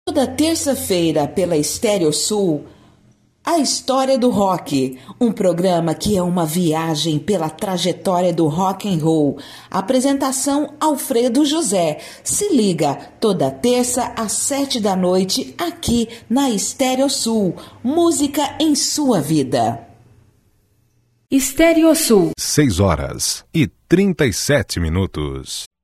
Toda terça-feira, pela Estéreo Sul, A História do Rock, um programa que é uma viagem pela trajetória do rock and roll. Apresentação Alfredo José. Se liga, toda terça às 7 da noite, aqui na Estéreo Sul. Música em sua vida. Estéreo Sul. 6 horas e 37 minutos.